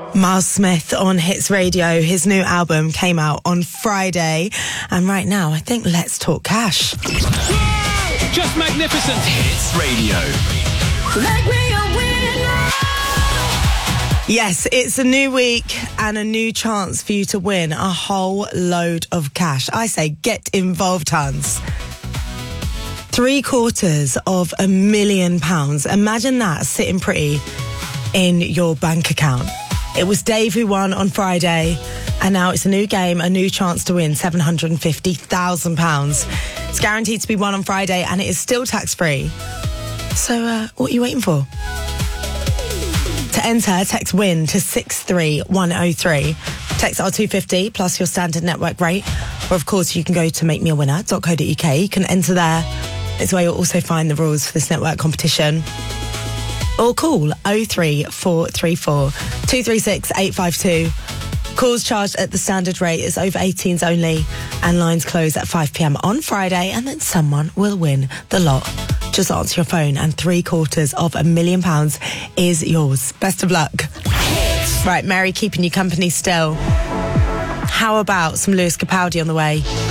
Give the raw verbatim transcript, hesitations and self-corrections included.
Miles Smith on Hits Radio. His new album came out on Friday. And right now, I think Let's Talk Cash. Just magnificent. Hits Radio. Make me a winner. Yes, it's a new week and a new chance for you to win a whole load of cash. I say get involved, Hans. Three quarters of a million pounds. Imagine that sitting pretty in your bank account. It was Dave who won on Friday, and now it's a new game, a new chance to win seven hundred fifty thousand pounds. It's guaranteed to be won on Friday, and it is still tax-free. So, uh, what are you waiting for? To enter, text WIN to six three one oh three. Text R two fifty plus your standard network rate. Or, of course, you can go to make me a winner dot co dot uk. You can enter there. It's where you'll also find the rules for this network competition. Or call oh three four three four two three six eight five two. Calls charged at the standard rate is over eighteens only, and lines close at five p.m. on Friday, and then someone will win the lot. Just answer your phone and three quarters of a million pounds is yours. Best of luck. Right, Mary keeping you company still. How about some Lewis Capaldi on the way?